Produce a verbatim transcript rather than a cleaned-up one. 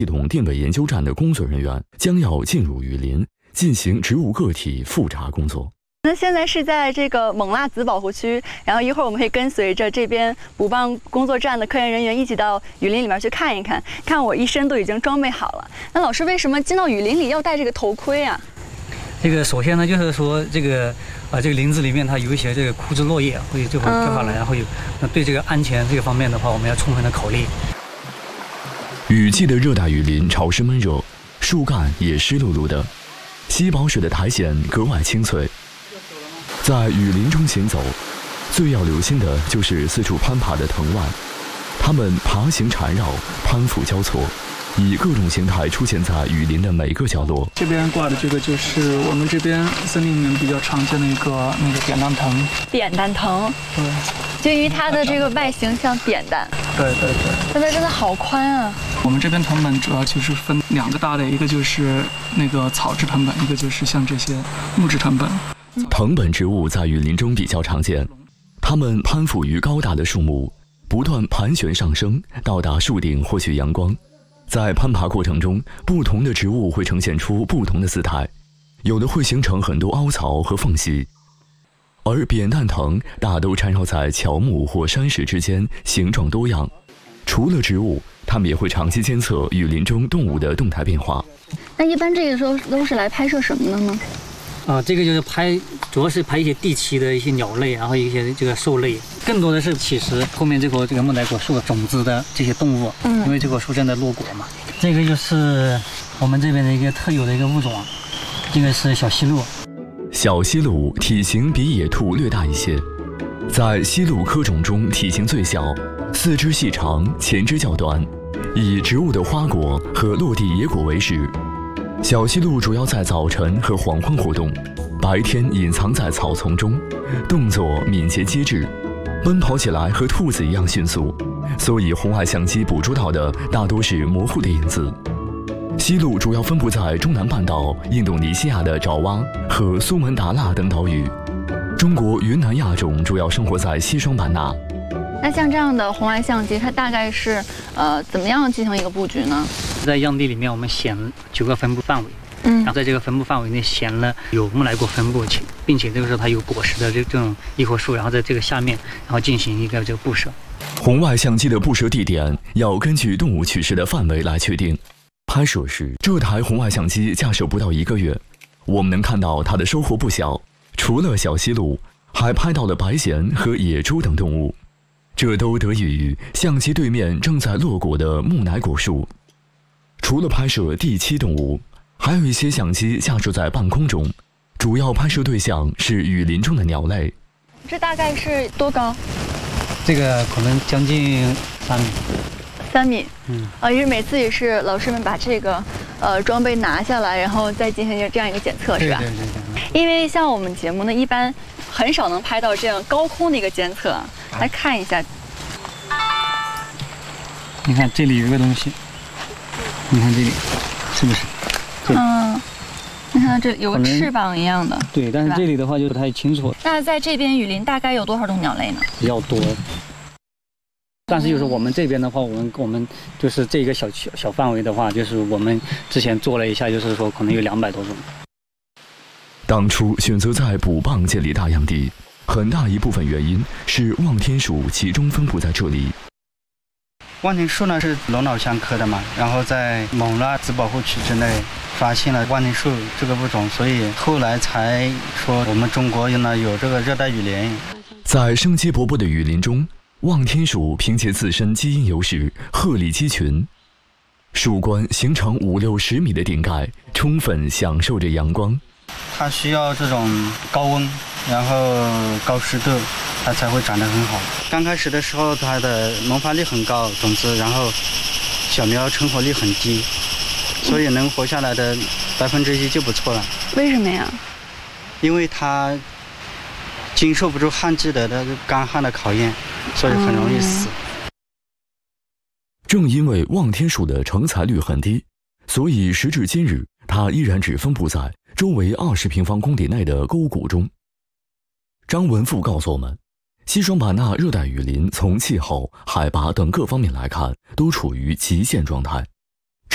系统定位研究站的工作人员将要进入雨林，进行植物个体复查工作。 那现在是在这个勐腊子保护区，然后一会儿我们会跟随着这边捕棒工作站的科研人员一起到雨林里面去看一看。看我一身都已经装备好了。那老师为什么进到雨林里要戴这个头盔啊？ 这个首先呢，就是说这个啊、呃，这个林子里面它有一些这个枯枝落叶会就会掉下来，然后有那对这个安全这个方面的话，我们要充分的考虑。 雨季的热带雨林潮湿闷热，树干也湿漉漉的，吸饱水的苔藓格外清脆。在雨林中行走，最要留心的就是四处攀爬的藤蔓，它们爬行缠绕，攀附交错，以各种形态出现在雨林的每个角落。 这边挂的这个就是我们这边森林里面比较常见的一个那个扁担藤。 扁担藤， 对， 就因为它的这个外形像扁担。 对对对。 但它真的好宽啊！ 我们这边藤本主要就是分两个大类，一个就是那个草质藤本，一个就是像这些木质藤本。 藤本植物在雨林中比较常见，它们攀附于高大的树木，不断盘旋上升，到达树顶获取阳光。在攀爬过程中，不同的植物会呈现出不同的姿态，有的会形成很多凹槽和缝隙，而扁担藤大都缠绕在乔木或山石之间，形状多样。除了植物，它们也会长期监测雨林中动物的动态变化。 那一般这个时候都是来拍摄什么的呢？ 啊、呃，这个就是拍，主要是拍一些地栖的一些鸟类，然后一些这个兽类，更多的是其实后面这棵这个木乃果树的种子的这些动物，嗯，因为这棵树正在落果嘛。这个就是我们这边的一个特有的一个物种，这个是小溪鹿。 小溪鹿体型比野兔略大一些，在溪鹿科种中体型最小，四肢细长，前肢较短，以植物的花果和落地野果为食。小溪鹿主要在早晨和黄昏活动，白天隐藏在草丛中，动作敏捷机智，奔跑起来和兔子一样迅速，所以红外相机捕捉到的大多是模糊的影子。溪鹿主要分布在中南半岛、印度尼西亚的爪哇和苏门答腊等岛屿。中国云南亚种主要生活在西双版纳。 那像这样的红外相机，它大概是呃怎么样进行一个布局呢？ 在样地里面，我们选九个分布范围，嗯，然后在这个分布范围内选了有木乃果分布，并且这个时候它有果实的这这种一棵树，然后在这个下面，然后进行一个这个布设。 红外相机的布设地点要根据动物取食的范围来确定。拍摄时，这台红外相机架设不到一个月，我们能看到它的收获不小。除了小溪鹿，还拍到了白鹇和野猪等动物，这都得益于相机对面正在落果的木乃果树。除了拍摄地栖动物，还有一些相机架设在半空中，主要拍摄对象是雨林中的鸟类。 这大概是多高？ 这个可能将近三米。 三米，嗯，啊，因为每次也是老师们把这个呃装备拿下来，然后再进行一个这样一个检测，是吧？ 对对对对。 因为像我们节目呢，一般很少能拍到这样高空的一个监测。来看一下， 你看这里有一个东西，你看这里是不是？ 嗯，你看这有个翅膀一样的。 对，但是这里的话就不太清楚。 那在这边雨林大概有多少种鸟类呢？ 比较多。但是就是我们这边的话，我们我们就是这个小小小范围的话，就是我们之前做了一下，就是说可能有两百多种。 当初选择在捕棒建立大样地，很大一部分原因是望天鼠集中分布在这里。 望天树呢是龙脑香科的嘛，然后在勐腊子保护区之内发现了望天树这个物种，所以后来才说我们中国呢有这个热带雨林。 在生机勃勃的雨林中，望天鼠凭借自身基因优势鹤立鸡群，树冠形成五六十米的顶盖，充分享受着阳光。 它需要这种高温，然后高湿度，它才会长得很好。刚开始的时候，它的萌发力很高，种子，然后小苗成活率很低，所以能活下来的百分之一就不错了。 为什么呀？ 因为它经受不住旱季的那个干旱的考验，所以很容易死。 正因为望天鼠的成材率很低，所以时至今日，它依然只分布在周围二十平方公里内的沟谷中。张文富告诉我们，西双版纳热带雨林从气候、海拔等各方面来看，都处于极限状态。